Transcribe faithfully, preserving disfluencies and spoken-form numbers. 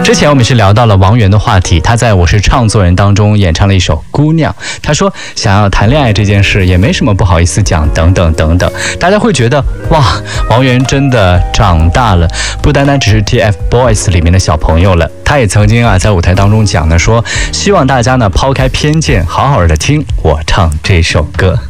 之前我们是聊到了王源的话题，他在我是唱作人当中演唱了一首《姑娘》，他说想要谈恋爱这件事也没什么不好意思讲，等等等等。大家会觉得哇，王源真的长大了，不单单只是 T F Boys 里面的小朋友了。他也曾经啊在舞台当中讲的说，希望大家呢抛开偏见，好好的听我唱这首歌。